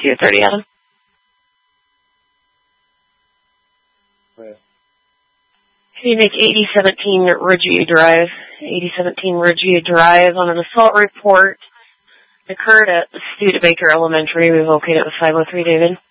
2:30, Adam. Where? Can you make 8017 Regia Drive? 8017 Regia Drive on an assault report occurred at Studebaker Elementary. We've located it with 503, David.